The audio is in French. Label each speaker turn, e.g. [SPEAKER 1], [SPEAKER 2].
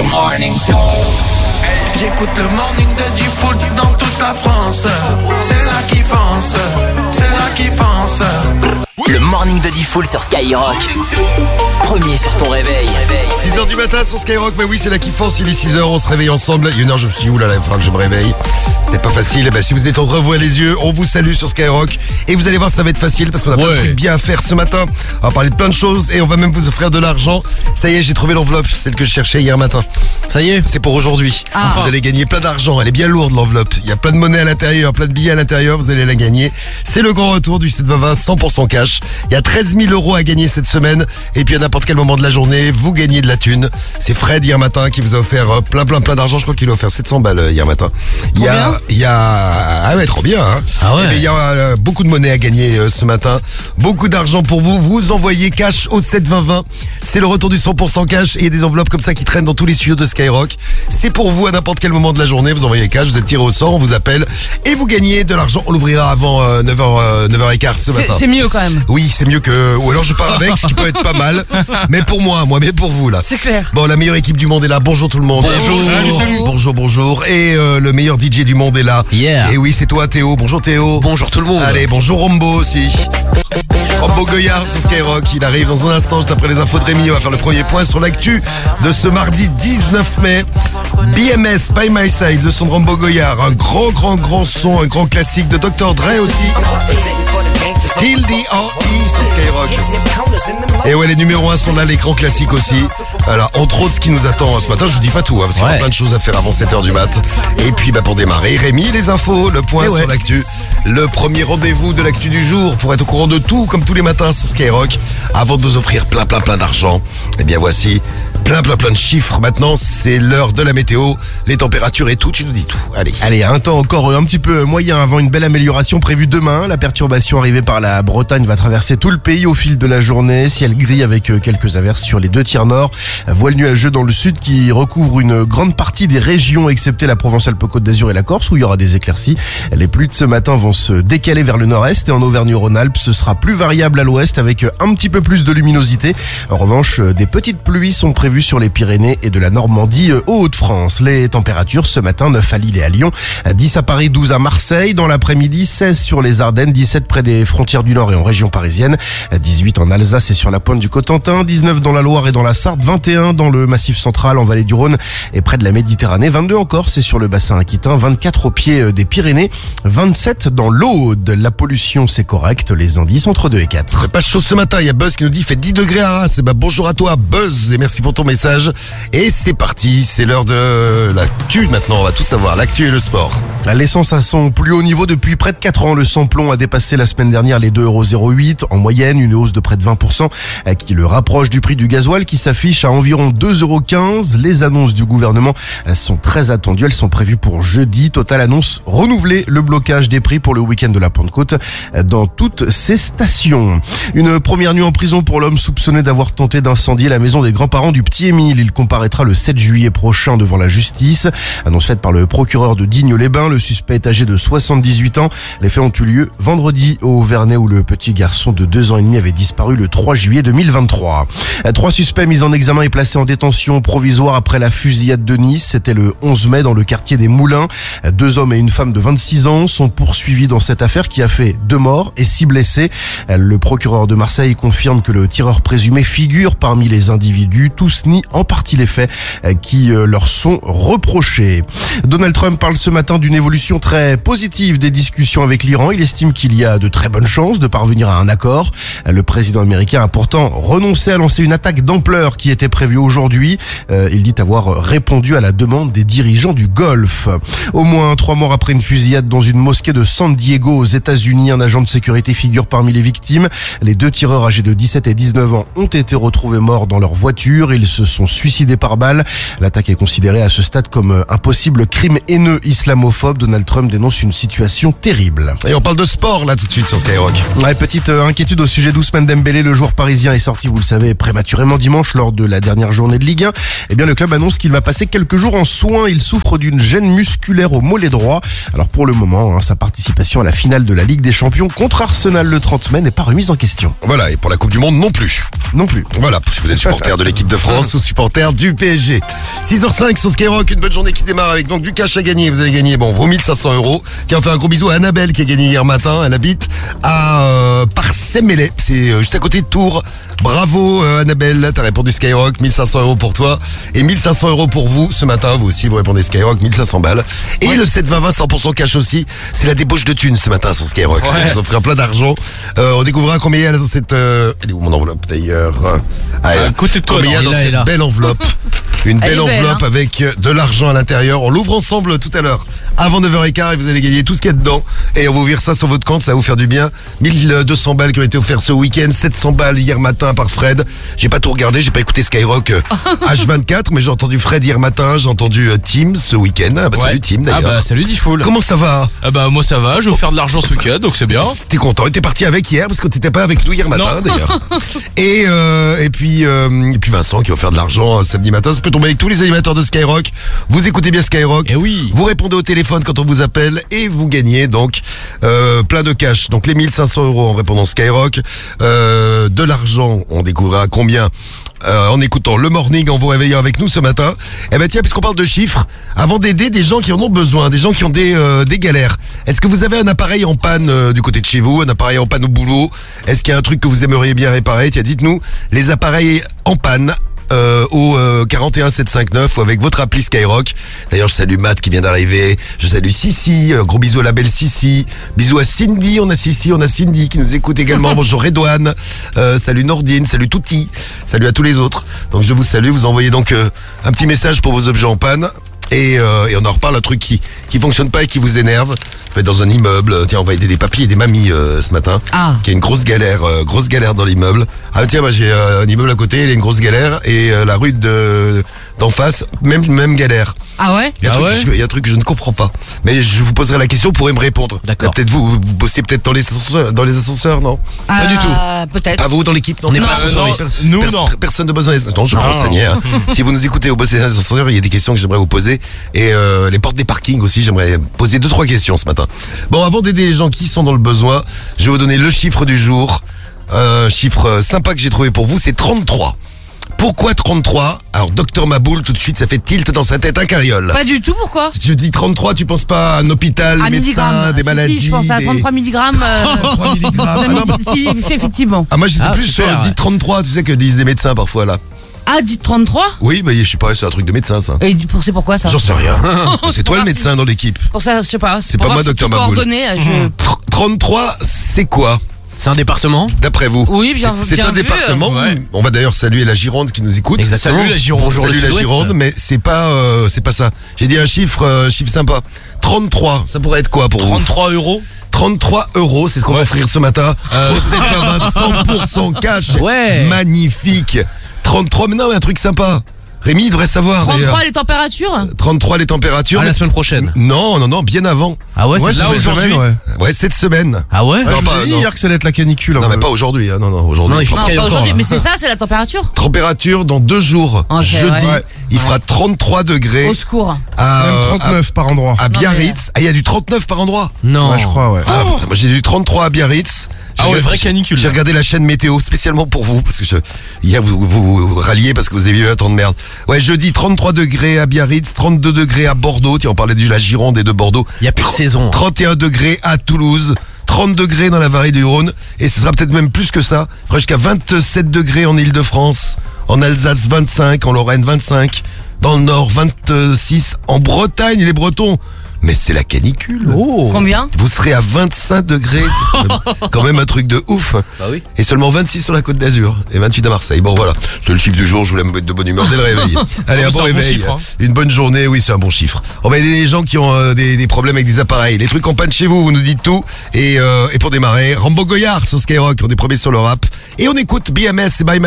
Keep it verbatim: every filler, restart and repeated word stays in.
[SPEAKER 1] Morning Show.
[SPEAKER 2] J'écoute le morning de Diffoul dans toute la France. C'est là qui fonce, c'est là qui fonce.
[SPEAKER 3] Le morning de Diffoul sur Skyrock. Premier sur ton réveil.
[SPEAKER 4] six heures du matin sur Skyrock, mais oui, c'est là qui fonce, il est six heures, on se réveille ensemble. Il y a une heure, je me suis dit, oulala, il faudra que je me réveille. C'était pas facile. Et ben, si vous êtes en train de voir les yeux, on vous salue sur Skyrock. Et vous allez voir, ça va être facile parce qu'on a plein
[SPEAKER 5] Ouais.
[SPEAKER 4] de trucs bien à faire ce matin. On va parler de plein de choses et on va même vous offrir de l'argent. Ça y est, j'ai trouvé l'enveloppe, celle que je cherchais hier matin.
[SPEAKER 5] Ça y est.
[SPEAKER 4] C'est pour aujourd'hui.
[SPEAKER 6] Ah.
[SPEAKER 4] Vous allez gagner plein d'argent. Elle est bien lourde, l'enveloppe. Il y a plein de monnaie à l'intérieur, plein de billets à l'intérieur. Vous allez la gagner. C'est le grand retour du sept vingt vingt cent pour cent cash. Il y a treize mille euros à gagner cette semaine. Et puis à n'importe quel moment de la journée, vous gagnez de la thune. C'est Fred hier matin qui vous a offert euh, plein, plein, plein d'argent. Je crois qu'il a offert sept cents balles euh, hier matin. Il y a, il y a, ah ouais, trop bien, hein.
[SPEAKER 5] Ah ouais.
[SPEAKER 4] Eh bien, il y a euh, beaucoup de monnaie à gagner euh, ce matin. Beaucoup d'argent pour vous. Vous envoyez cash au sept vingt vingt. C'est le retour du cent pour cent cash. Et il y a des enveloppes comme ça qui traînent dans tous les studios de Skyrock. C'est pour vous à n'importe quel moment de la journée. Vous envoyez cash, vous êtes tiré au sort, on vous appelle et vous gagnez de l'argent. On l'ouvrira avant euh, neuf heures, euh, neuf heures quinze ce
[SPEAKER 6] C'est,
[SPEAKER 4] matin.
[SPEAKER 6] c'est mieux quand même.
[SPEAKER 4] Oui, c'est mieux que... Ou alors je pars avec, ce qui peut être pas mal. Mais pour moi, moi, mais pour vous là.
[SPEAKER 6] C'est clair.
[SPEAKER 4] Bon, la meilleure équipe du monde est là. Bonjour tout le monde.
[SPEAKER 5] Bonjour. Salut, salut.
[SPEAKER 4] Bonjour, bonjour. Et euh, le meilleur D J du monde est là.
[SPEAKER 5] Yeah.
[SPEAKER 4] Et oui, c'est toi Théo. Bonjour Théo.
[SPEAKER 5] Bonjour tout le monde.
[SPEAKER 4] Allez, bonjour Rombo aussi. Rombo Goyard sur Skyrock. Il arrive dans un instant, juste après les infos de Rémi. On va faire le premier point sur l'actu de ce mardi dix-neuf mai. B M S, By My Side, le son de Rombo Goyard. Un grand, grand, grand son, un grand classique de docteur Dre aussi. Still D R E sur Skyrock. Et ouais, les numéros un sont là, les grands classiques aussi. Alors, entre autres, ce qui nous attend ce matin, je vous dis pas tout, hein, parce qu'il y a
[SPEAKER 5] Ouais.
[SPEAKER 4] plein de choses à faire avant sept heures du mat. Et puis, bah, pour démarrer, Rémi, les infos, le point
[SPEAKER 5] Et ouais.
[SPEAKER 4] sur l'actu. Le premier rendez-vous de l'actu du jour pour être au courant de tout, comme tous les matins sur Skyrock. Avant de vous offrir plein, plein, plein d'argent. Eh bien, voici plein, plein, plein de chiffres. Maintenant, c'est l'heure de la météo, les températures et tout. Tu nous dis tout. Allez.
[SPEAKER 7] Allez, un temps encore un petit peu moyen avant une belle amélioration prévue demain. La perturbation arrivée par la Bretagne va traverser tout le pays au fil de la journée. Ciel gris avec quelques averses sur les deux tiers nord. Voile nuageux dans le sud qui recouvre une grande partie des régions excepté la Provence-Alpes-Côte d'Azur et la Corse où il y aura des éclaircies. Les pluies de ce matin vont se décaler vers le nord-est et en Auvergne-Rhône-Alpes ce sera plus variable à l'ouest avec un petit peu plus de luminosité. En revanche, des petites pluies sont prévues sur les Pyrénées et de la Normandie aux Hauts-de-France. Les températures ce matin, neuf à Lille et à Lyon, dix à Paris, douze à Marseille. Dans l'après-midi, seize sur les Ardennes, dix-sept près des frontières du Nord et en région parisienne, dix-huit en Alsace et sur la pointe du Cotentin, dix-neuf dans la Loire et dans la Sarthe, vingt et un dans le Massif central, en vallée du Rhône et près de la Méditerranée, vingt-deux en Corse et sur le bassin aquitain, vingt-quatre au pied des Pyrénées, vingt-sept dans l'Aude. La pollution, c'est correct, les indices entre deux et quatre.
[SPEAKER 4] Pas chaud ce matin, il y a Buzz qui nous dit fait dix degrés à Arras. Et bah bonjour à toi Buzz et merci pour ton message. Et c'est parti, c'est l'heure de l'actu maintenant, on va tout savoir, l'actu et le sport.
[SPEAKER 7] L'essence à son plus haut niveau depuis près de quatre ans. Le samplon a dépassé la semaine dernière les deux euros zéro huit. En moyenne, une hausse de près de vingt pour cent qui le rapproche du prix du gasoil qui s'affiche à environ deux euros quinze. Les annonces du gouvernement sont très attendues. Elles sont prévues pour jeudi. Total annonce renouveler le blocage des prix pour le week-end de la Pentecôte dans toutes ces stations. Une première nuit en prison pour l'homme soupçonné d'avoir tenté d'incendier la maison des grands-parents du petit Émile. Il comparaîtra le sept juillet prochain devant la justice. Annonce faite par le procureur de Digne-les-Bains. Le suspect est âgé de soixante-dix-huit ans. Les faits ont eu lieu vendredi au Vernet où le petit garçon de deux ans et demi avait disparu le trois juillet deux mille vingt-trois. Trois suspects mis en examen et placés en détention provisoire après la fusillade de Nice. C'était le onze mai dans le quartier des Moulins. Deux hommes et une femme de vingt-six ans sont poursuivis dans cette affaire qui a fait deux morts et six blessés. Le procureur de Marseille confirme que le tireur présumé figure parmi les individus. Tous nient en partie les faits qui leur sont reprochés. Donald Trump parle ce matin d'une évolution très positive des discussions avec l'Iran. Il estime qu'il y a de très bonnes chances de parvenir à un accord. Le président américain a pourtant renoncé à lancer une attaque d'ampleur qui était prévue aujourd'hui. Euh, il dit avoir répondu à la demande des dirigeants du Golfe. Au moins trois morts après une fusillade dans une mosquée de San Diego aux États-Unis. Un agent de sécurité figure parmi les victimes. Les deux tireurs âgés de dix-sept et dix-neuf ans ont été retrouvés morts dans leur voiture. Ils se sont suicidés par balle. L'attaque est considérée à ce stade comme un possible crime haineux islamophobe. islamophobe. Donald Trump dénonce une situation terrible.
[SPEAKER 4] Et on parle de sport là tout de suite sur Skyrock.
[SPEAKER 7] Ouais, petite euh, inquiétude au sujet d'Ousmane Dembélé. Le joueur parisien est sorti, vous le savez, prématurément dimanche lors de la dernière journée de Ligue un. Eh bien, le club annonce qu'il va passer quelques jours en soins. Il souffre d'une gêne musculaire au mollet droit. Alors pour le moment, hein, sa participation à la finale de la Ligue des Champions contre Arsenal le trente mai n'est pas remise en question.
[SPEAKER 4] Voilà, et pour la Coupe du Monde non plus.
[SPEAKER 7] Non plus.
[SPEAKER 4] Voilà, si vous êtes supporter de l'équipe de France ou supporter du P S G. six heures cinq sur Skyrock, une bonne journée qui démarre avec donc du cash à gagner. Vous allez gagner bon vos mille cinq cents euros. Tiens, on fait un gros bisou à Annabelle qui a gagné hier matin. Elle habite à euh, Parcey-Mélé. C'est euh, juste à côté de Tours. Bravo euh, Annabelle, t'as répondu Skyrock. mille cinq cents euros pour toi et mille cinq cents euros pour vous. Ce matin, vous aussi, vous répondez Skyrock, mille cinq cents balles. Et ouais. Le sept vingt vingt cent pour cent cash aussi. C'est la débauche de thunes ce matin sur Skyrock. Ouais. On vous offrira plein d'argent. Euh, on découvrira combien il y a dans cette... Euh... Elle est où mon enveloppe d'ailleurs? Ah,
[SPEAKER 1] à côté de toi,
[SPEAKER 4] combien il y a dans cette belle enveloppe? Une belle
[SPEAKER 5] belle,
[SPEAKER 4] enveloppe
[SPEAKER 5] hein.
[SPEAKER 4] avec de l'argent à l'intérieur. On l'ouvre ensemble tout à l'heure avant neuf heures quinze et vous allez gagner tout ce qu'il y a dedans. Et on vous vire ça sur votre compte, ça va vous faire du bien. mille deux cents balles qui ont été offertes ce week-end, sept cents balles hier matin par Fred. J'ai pas tout regardé, j'ai pas écouté Skyrock euh, H vingt-quatre, mais j'ai entendu Fred hier matin, j'ai entendu euh, Tim ce week-end. Ah bah
[SPEAKER 1] ouais.
[SPEAKER 4] Salut Tim d'ailleurs.
[SPEAKER 1] Ah bah salut Diffoul.
[SPEAKER 4] Comment ça va?
[SPEAKER 1] Ah bah moi ça va, je vais vous faire de l'argent ce week-end, donc c'est bien.
[SPEAKER 4] T'es content, et t'es parti avec hier parce que t'étais pas avec nous hier matin d'ailleurs. Et, euh, et, puis, euh, et puis Vincent qui a offert de l'argent euh, samedi matin, ça peut tomber avec tous les animateurs de Skyrock. Vous écoutez bien Skyrock.
[SPEAKER 1] Et oui.
[SPEAKER 4] Vous répondez au téléphone quand on vous appelle et vous gagnez donc euh, plein de cash. Donc les mille cinq cents euros en répondant Skyrock. Euh, de l'argent, on découvrira combien euh, en écoutant le morning, en vous réveillant avec nous ce matin. Eh ben tiens, puisqu'on parle de chiffres, avant d'aider des gens qui en ont besoin, des gens qui ont des, euh, des galères, est-ce que vous avez un appareil en panne euh, du côté de chez vous, un appareil en panne au boulot? Est-ce qu'il y a un truc que vous aimeriez bien réparer? Tiens, dites-nous les appareils en panne. Euh, au euh, quarante et un sept cent cinquante-neuf ou avec votre appli Skyrock. D'ailleurs je salue Matt qui vient d'arriver, je salue Sissi, euh, gros bisous à la belle Sissi, bisous à Cindy, on a Sissi, on a Cindy qui nous écoute également. Bonjour Redouane, euh, salut Nordine, salut Touti, salut à tous les autres. Donc je vous salue, vous envoyez donc euh, un petit message pour vos objets en panne. Et, euh, et on en reparle, un truc qui qui fonctionne pas et qui vous énerve. Ça peut être dans un immeuble. Tiens, on va aider des papis et des mamies euh, ce matin.
[SPEAKER 5] Ah.
[SPEAKER 4] Qui a une grosse galère, euh, grosse galère dans l'immeuble. Ah tiens, moi j'ai euh, un immeuble à côté, il y a une grosse galère et euh, la rue de d'en face, même même galère.
[SPEAKER 5] Ah ouais?
[SPEAKER 4] Il y a un
[SPEAKER 1] Ah
[SPEAKER 4] truc,
[SPEAKER 1] ouais
[SPEAKER 4] je- il y a un truc que je ne comprends pas. Mais je vous poserai la question, vous pourrez me répondre.
[SPEAKER 1] D'accord.
[SPEAKER 4] Peut-être vous, vous bossez peut-être dans les ascenseurs, dans les ascenseurs, non?
[SPEAKER 5] Pas
[SPEAKER 1] du tout.
[SPEAKER 5] Peut-être.
[SPEAKER 4] Pas vous dans l'équipe, non?
[SPEAKER 1] On n'est
[SPEAKER 5] Non.
[SPEAKER 1] pas
[SPEAKER 5] Euh,
[SPEAKER 1] ascensoriste. Nous
[SPEAKER 4] Pers-
[SPEAKER 1] non.
[SPEAKER 4] Personne ne bosse dans les ascenseurs. Non, je me renseignais. hein. Si vous nous écoutez au boss des ascenseurs, il y a des questions que j'aimerais vous poser. Et euh, les portes des parkings aussi, j'aimerais poser deux, trois questions ce matin. Bon, avant d'aider les gens qui sont dans le besoin, je vais vous donner le chiffre du jour. Un chiffre sympa que j'ai trouvé pour vous, c'est trente-trois. Pourquoi trente-trois? Alors, docteur Maboul, tout de suite, ça fait tilt dans sa tête, un carriole.
[SPEAKER 5] Pas du tout, pourquoi?
[SPEAKER 4] Si je dis trente-trois, tu penses pas à un hôpital,
[SPEAKER 5] À
[SPEAKER 4] des médecins,
[SPEAKER 5] milligrammes.
[SPEAKER 4] des
[SPEAKER 5] Si,
[SPEAKER 4] maladies.
[SPEAKER 5] Si, je pense à
[SPEAKER 4] des-
[SPEAKER 5] trente-trois milligrammes. euh,
[SPEAKER 4] trente-trois milligrammes. Ah, non, bah-
[SPEAKER 5] si, effectivement.
[SPEAKER 4] ah, moi j'étais
[SPEAKER 1] Ah,
[SPEAKER 4] plus
[SPEAKER 1] super,
[SPEAKER 4] sur
[SPEAKER 1] ouais.
[SPEAKER 4] dit trente-trois, tu sais que disent les médecins parfois là.
[SPEAKER 5] Ah, dites trente-trois?
[SPEAKER 4] Oui, mais je sais pas, c'est un truc de médecin ça.
[SPEAKER 5] Et pour- c'est pourquoi ça?
[SPEAKER 4] J'en sais rien. C'est
[SPEAKER 5] C'est
[SPEAKER 4] toi
[SPEAKER 5] pour
[SPEAKER 4] le
[SPEAKER 5] voir
[SPEAKER 4] médecin dans l'équipe.
[SPEAKER 5] Pour ça, je sais pas.
[SPEAKER 4] C'est
[SPEAKER 5] pour
[SPEAKER 4] pas
[SPEAKER 5] voir
[SPEAKER 4] moi,
[SPEAKER 5] si
[SPEAKER 4] docteur
[SPEAKER 5] tout
[SPEAKER 4] Maboul.
[SPEAKER 5] coordonné, je...
[SPEAKER 4] Tr- trente-trois, c'est quoi
[SPEAKER 1] C'est un département.
[SPEAKER 4] d'après vous?
[SPEAKER 5] Oui, bien-
[SPEAKER 4] C'est- C'est
[SPEAKER 5] bien
[SPEAKER 4] un
[SPEAKER 5] vu.
[SPEAKER 4] département.
[SPEAKER 1] Ouais.
[SPEAKER 4] On va d'ailleurs saluer la Gironde qui nous écoute.
[SPEAKER 1] Exactement. Salut la Gironde.
[SPEAKER 4] Bonjour
[SPEAKER 1] Salut
[SPEAKER 4] la
[SPEAKER 1] le Sud-Ouest.
[SPEAKER 4] Gironde, mais c'est pas, euh, c'est pas ça. J'ai dit un chiffre, euh, chiffre sympa. trente-trois, ça pourrait être quoi pour vous?
[SPEAKER 1] trente-trois euros.
[SPEAKER 4] trente-trois euros, c'est ce qu'on va offrir ce matin.
[SPEAKER 1] Euh.
[SPEAKER 4] Au sept vingt, cent pour cent cash.
[SPEAKER 1] Ouais.
[SPEAKER 4] Magnifique. trente-trois, mais non, mais un truc sympa. Rémi il devrait savoir.
[SPEAKER 5] trente-trois,
[SPEAKER 4] d'ailleurs.
[SPEAKER 5] les températures?
[SPEAKER 4] trente-trois les températures.
[SPEAKER 1] À la
[SPEAKER 4] mais-
[SPEAKER 1] semaine prochaine.
[SPEAKER 4] Non, non, non, bien avant.
[SPEAKER 1] Ah ouais,
[SPEAKER 7] Ouais,
[SPEAKER 1] c'est là
[SPEAKER 7] cette
[SPEAKER 1] aujourd'hui.
[SPEAKER 7] semaine, ouais.
[SPEAKER 4] Ouais, cette semaine.
[SPEAKER 1] Ah ouais.
[SPEAKER 7] Ouais,
[SPEAKER 4] Non,
[SPEAKER 7] je
[SPEAKER 4] pas-
[SPEAKER 7] vous ai dit
[SPEAKER 4] non.
[SPEAKER 7] hier que ça allait être la canicule.
[SPEAKER 4] Non,
[SPEAKER 7] hein.
[SPEAKER 4] mais pas aujourd'hui. hein. Non, non, aujourd'hui.
[SPEAKER 1] Non, il faut
[SPEAKER 5] Non,
[SPEAKER 1] qu'il y ait
[SPEAKER 5] pas
[SPEAKER 1] encore,
[SPEAKER 5] aujourd'hui,
[SPEAKER 1] là.
[SPEAKER 5] mais c'est ça, c'est la température?
[SPEAKER 4] Température dans deux jours.
[SPEAKER 5] Ok,
[SPEAKER 4] Jeudi,
[SPEAKER 5] ouais.
[SPEAKER 4] il fera trente-trois degrés
[SPEAKER 5] Au secours.
[SPEAKER 4] à,
[SPEAKER 7] Même trente-neuf par endroit.
[SPEAKER 4] à, à
[SPEAKER 5] Non,
[SPEAKER 4] Biarritz. Ah, il y a du trentneuf par endroit.
[SPEAKER 1] Non.
[SPEAKER 7] Ouais, je crois, ouais.
[SPEAKER 4] Ah, putain, moi, j'ai du trente-trois à Biarritz. J'ai
[SPEAKER 1] Ah ouais,
[SPEAKER 4] regardé-
[SPEAKER 1] vraie canicule.
[SPEAKER 4] J'ai regardé la chaîne météo spécialement pour vous parce que je, hier vous, vous vous ralliez parce que vous avez eu un temps de merde. Ouais, jeudi trente-trois degrés à Biarritz, trente-deux degrés à Bordeaux. Tiens, on parlait de la Gironde et de Bordeaux.
[SPEAKER 1] Il y a plus de saison.
[SPEAKER 4] trente et un degrés à Toulouse, trente degrés dans la vallée du Rhône et ce sera peut-être même plus que ça. Il fera jusqu'à vingt-sept degrés en Île-de-France, en Alsace vingt-cinq, en Lorraine vingt-cinq, dans le Nord vingt-six, en Bretagne les Bretons. Mais c'est la canicule.
[SPEAKER 1] Oh.
[SPEAKER 5] Combien?
[SPEAKER 4] Vous serez à vingt-cinq degrés, c'est quand même, quand même un truc de ouf.
[SPEAKER 1] Bah oui.
[SPEAKER 4] Et seulement vingt-six sur la Côte d'Azur et vingt-huit à Marseille. Bon voilà, c'est le chiffre du jour, je voulais me mettre de bonne humeur dès le réveil. Allez, un
[SPEAKER 1] C'est
[SPEAKER 4] bon
[SPEAKER 1] un bon
[SPEAKER 4] réveil,
[SPEAKER 1] chiffre, hein.
[SPEAKER 4] une bonne journée, oui c'est un bon chiffre. On va aider les gens qui ont euh, des, des problèmes avec des appareils. Les trucs en panne chez vous, vous nous dites tout. Et, euh, et pour démarrer, Rambo Goyard sur Skyrock, on est premiers sur le rap. Et on écoute B M S et Bye My